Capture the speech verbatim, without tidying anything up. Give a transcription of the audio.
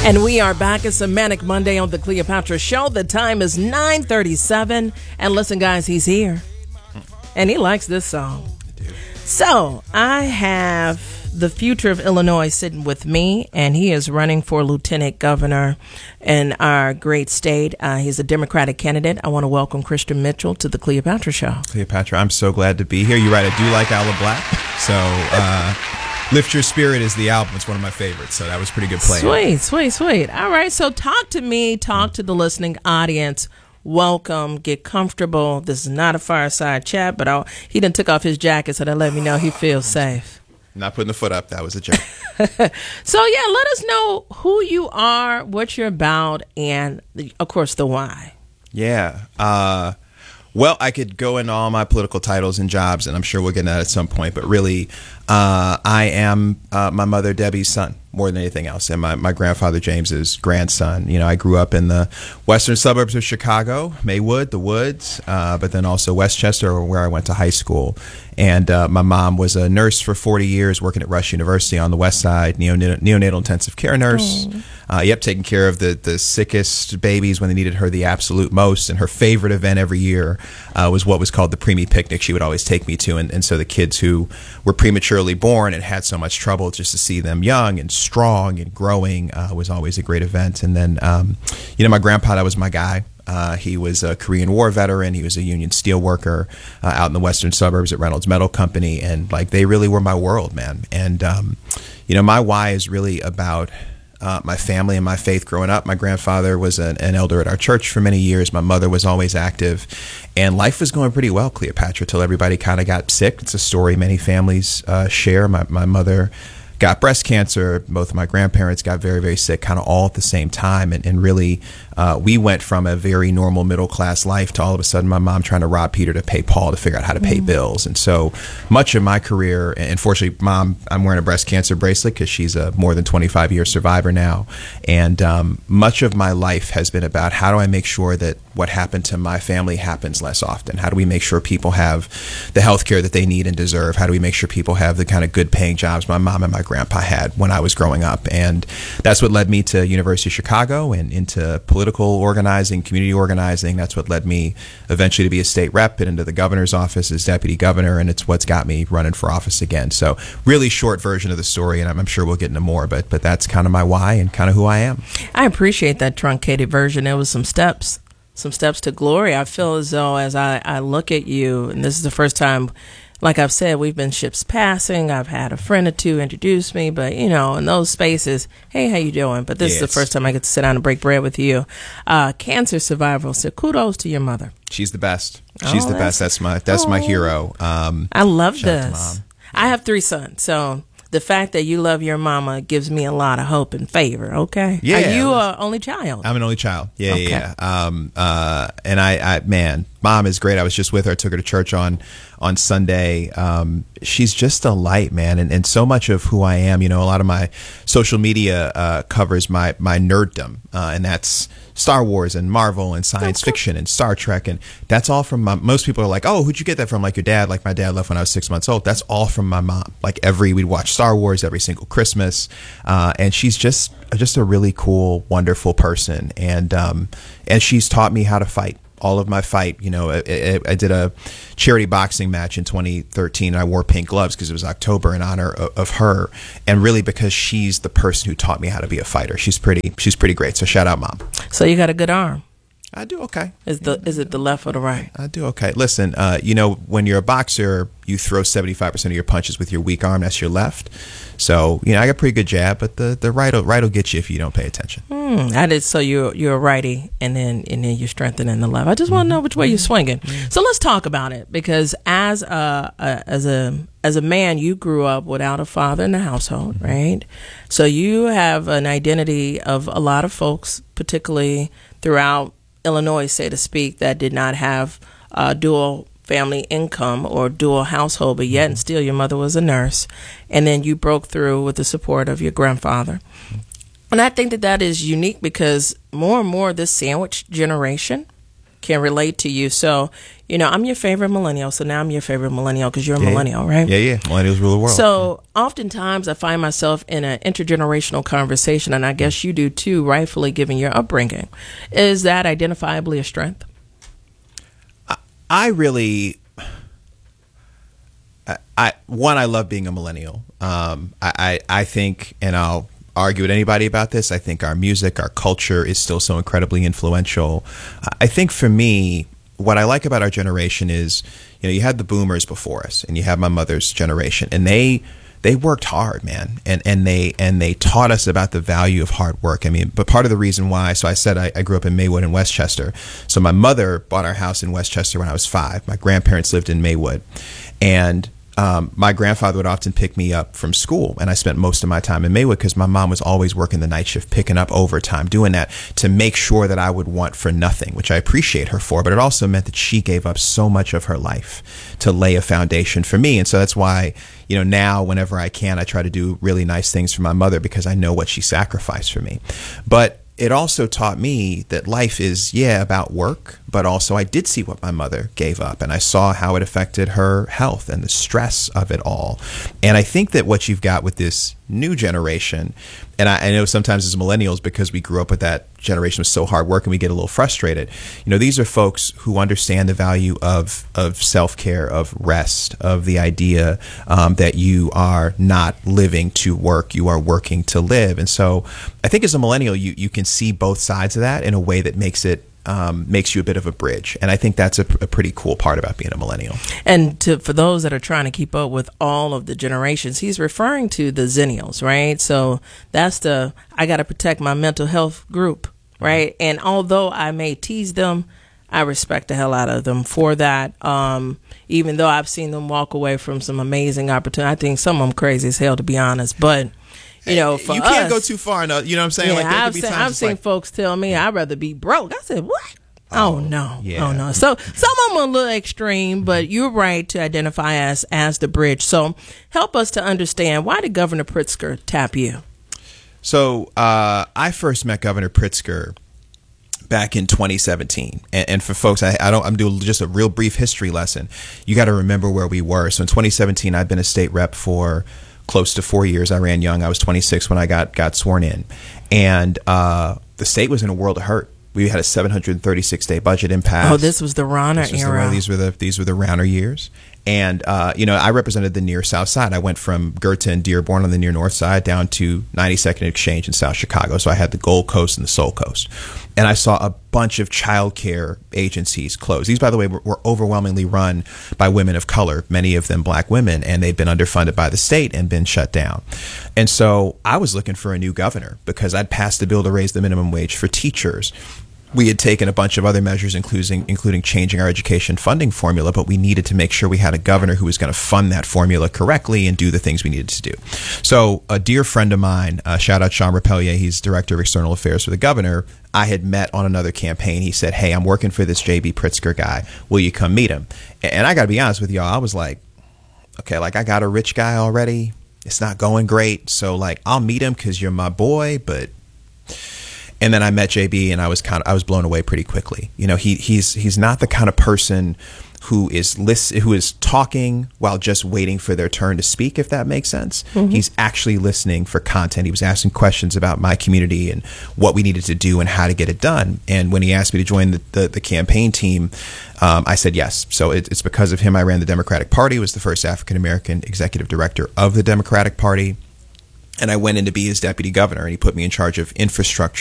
And we are back. It's a Manic Monday on the Cleopatra Show. The time is nine thirty-seven. And listen, guys, he's here. And he likes this song. So I have the future of Illinois sitting with me, and he is running for lieutenant governor in our great state. Uh, he's a Democratic candidate. I want to welcome Christian Mitchell to the Cleopatra Show. Cleopatra, I'm so glad to be here. You're right, I do like Alla Black. So, uh, Lift Your Spirit is the album. It's one of my favorites, so that was pretty good play. Sweet, sweet, sweet. All right, so talk to me, talk to the listening audience. Welcome, get comfortable. This is not a fireside chat, but I'll, he done took off his jacket, so that let me know he feels safe. Not putting the foot up. That was a joke. So, yeah, let us know who you are, what you're about, and, of course, the why. Yeah. Uh, well, I could go into all my political titles and jobs, and I'm sure we'll get into that at some point. But really, uh, I am uh, my mother Debbie's son more than anything else, and my, my grandfather James's grandson. You know, I grew up in the western suburbs of Chicago, Maywood, the Woods, uh, but then also Westchester, where I went to high school. And uh, my mom was a nurse for forty years, working at Rush University on the west side, neonatal, neonatal intensive care nurse. Uh, yep, taking care of the, the sickest babies when they needed her the absolute most. And her favorite event every year uh, was what was called the preemie picnic. She would always take me to. And, and so the kids who were prematurely born and had so much trouble, just to see them young and strong and growing uh, was always a great event. And then, um, you know, my grandpa, that was my guy. Uh, he was a Korean War veteran. He was a union steel worker uh, out in the western suburbs at Reynolds Metal Company. And, like, they really were my world, man. And, um, you know, my why is really about uh, my family and my faith growing up. My grandfather was an, an elder at our church for many years. My mother was always active. And life was going pretty well, Cleopatra, till everybody kind of got sick. It's a story many families uh, share. My, my mother got breast cancer. Both of my grandparents got very, very sick, kind of all at the same time. And, and really, uh, we went from a very normal middle-class life to all of a sudden my mom trying to rob Peter to pay Paul to figure out how to pay mm. bills. And so much of my career, and fortunately, Mom, I'm wearing a breast cancer bracelet because she's a more than twenty-five year survivor now. And um, much of my life has been about how do I make sure that what happened to my family happens less often? How do we make sure people have the health care that they need and deserve? How do we make sure people have the kind of good paying jobs my mom and my grandpa had when I was growing up? And that's what led me to University of Chicago and into political organizing, community organizing. That's what led me eventually to be a state rep and into the governor's office as deputy governor. And it's what's got me running for office again. So really short version of the story, and I'm, I'm sure we'll get into more, but but that's kind of my why and kind of who I am. I appreciate that truncated version. There was some steps. Some steps to glory. I feel as though as I, I look at you, and this is the first time, like I've said, we've been ships passing. I've had a friend or two introduce me, but, you know, in those spaces, hey, how you doing? But this yes. is the first time I get to sit down and break bread with you. Uh, cancer survivor, so kudos to your mother. She's the best. She's oh, the best. That's my that's oh. my hero. Um, I love this. I have three sons, so the fact that you love your mama gives me a lot of hope and favor. Okay. Yeah. Are you an only child? I'm an only child. Yeah. Okay. Yeah. yeah. Um, uh, and I, I, man, Mom is great. I was just with her. I took her to church on, on Sunday. Um, she's just a light, man. And, and so much of who I am, you know, a lot of my social media, uh, covers my, my nerddom. Uh, and that's Star Wars and Marvel and science fiction and Star Trek. And that's all from my, most people are like, oh, who'd you get that from? Like your dad, like my dad left when I was six months old. That's all from my mom. Like every, we'd watch Star Wars every single Christmas. Uh, and she's just, just a really cool, wonderful person. And, um, and she's taught me how to fight. All of my fight, you know, I, I, I did a charity boxing match in twenty thirteen. And I wore pink gloves because it was October in honor of, of her, and really because she's the person who taught me how to be a fighter. She's pretty, she's pretty great. So shout out, Mom. So you got a good arm. I do okay. Is the is it the left or the right? I do okay. Listen, uh, you know, when you're a boxer, you throw seventy-five percent of your punches with your weak arm. That's your left. So, you know, I got a pretty good jab, but the, the right will, right will get you if you don't pay attention. Mm, I did. So you're you're a righty, and then and then you're strengthening the left. I just want to know which way you're swinging. Mm-hmm. So let's talk about it, because as a, a as a as a man, you grew up without a father in the household, mm-hmm. right? So you have an identity of a lot of folks, particularly throughout Illinois, so to speak, that did not have uh, dual family income or dual household, but yet and still your mother was a nurse, and then you broke through with the support of your grandfather. And I think that that is unique because more and more this sandwich generation can relate to you. So, you know, I'm your favorite millennial. So now I'm your favorite millennial because you're a yeah, millennial, right? Yeah, yeah. Millennials rule the world. So oftentimes I find myself in an intergenerational conversation, and I guess you do too, rightfully given your upbringing. Is that identifiably a strength? I, I really, I, I one, I love being a millennial. Um, I, I, I think, and I'll argue with anybody about this, I think our music, our culture is still so incredibly influential. I think for me, what I like about our generation is, you know, you had the boomers before us, and you have my mother's generation, and they they worked hard, man, and and they and they taught us about the value of hard work. I mean, but part of the reason why, so I said I, I grew up in Maywood and Westchester. So my mother bought our house in Westchester when I was five. My grandparents lived in Maywood, and Um, my grandfather would often pick me up from school, and I spent most of my time in Maywood because my mom was always working the night shift, picking up overtime, doing that to make sure that I would want for nothing, which I appreciate her for. But it also meant that she gave up so much of her life to lay a foundation for me. And so that's why, you know, now whenever I can, I try to do really nice things for my mother because I know what she sacrificed for me. But it also taught me that life is, yeah, about work, but also I did see what my mother gave up, and I saw how it affected her health and the stress of it all. And I think that what you've got with this new generation, and I, I know sometimes as millennials, because we grew up with that generation of so hard work and we get a little frustrated, you know, these are folks who understand the value of, of self-care, of rest, of the idea um, that you are not living to work, you are working to live. And so I think as a millennial, you, you can see both sides of that in a way that makes it Um, makes you a bit of a bridge. And I think that's a, a pretty cool part about being a millennial. And to, for those that are trying to keep up with all of the generations, he's referring to the Zennials, right? So that's the, I got to protect my mental health group, right? Mm-hmm. And although I may tease them, I respect the hell out of them for that. Um, even though I've seen them walk away from some amazing opportunities. I think some of them crazy as hell, to be honest. But you know, for you can't us, go too far enough. You know what I'm saying? Yeah, like there I've could be seen, times I've it's seen like, folks tell me I'd rather be broke. I said, what? Oh, oh no, yeah. oh no. So some of them are a little extreme, but you're right to identify as as the bridge. So help us to understand, why did Governor Pritzker tap you? So uh, I first met Governor Pritzker back in twenty seventeen, and, and for folks, I, I don't. I'm doing just a real brief history lesson. You got to remember where we were. So in twenty seventeen, I've been a state rep for close to four years. I ran young. I was twenty-six when I got got sworn in, and uh, the state was in a world of hurt. We had a seven hundred thirty-six day budget impasse. Oh, this was the Rauner era. The, these were the these were the Rauner years. And, uh, you know, I represented the near south side. I went from Goethe and Dearborn on the near north side down to ninety-second Exchange in South Chicago. So I had the Gold Coast and the Soul Coast. And I saw a bunch of child care agencies close. These, by the way, were, were overwhelmingly run by women of color, many of them black women, and they've been underfunded by the state and been shut down. And so I was looking for a new governor because I'd passed a bill to raise the minimum wage for teachers. We had taken a bunch of other measures, including including changing our education funding formula, but we needed to make sure we had a governor who was going to fund that formula correctly and do the things we needed to do. So a dear friend of mine, uh, shout out Sean Rapelier, he's Director of External Affairs for the governor, I had met on another campaign. He said, hey, I'm working for this J B Pritzker guy. Will you come meet him? And I got to be honest with y'all, I was like, okay, like I got a rich guy already. It's not going great. So like, I'll meet him because you're my boy, but... And then I met J B, and I was kind of I was blown away pretty quickly. You know, he he's he's not the kind of person who is list, who is talking while just waiting for their turn to speak, if that makes sense. Mm-hmm. He's actually listening for content. He was asking questions about my community and what we needed to do and how to get it done. And when he asked me to join the, the, the campaign team, um, I said yes. So it, it's because of him I ran the Democratic Party, was the first African-American executive director of the Democratic Party. And I went in to be his deputy governor, and he put me in charge of infrastructure